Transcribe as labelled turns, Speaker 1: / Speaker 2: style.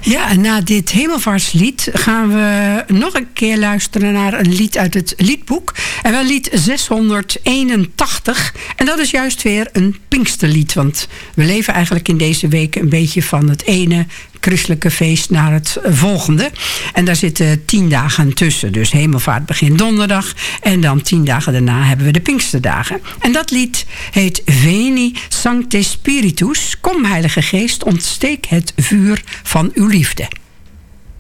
Speaker 1: Ja, en na dit hemelvaartslied gaan we nog een keer luisteren naar een lied uit het liedboek. En wel lied 681. En dat is juist weer een Pinksterlied. Want we leven eigenlijk in deze week een beetje van het ene christelijke feest naar het volgende. En daar zitten 10 dagen tussen. Dus hemelvaart begint donderdag. En dan 10 dagen daarna hebben we de Pinksterdagen. En dat lied heet Veni Sancte Spiritus. Kom Heilige Geest, ontsteek het vuur van uw liefde.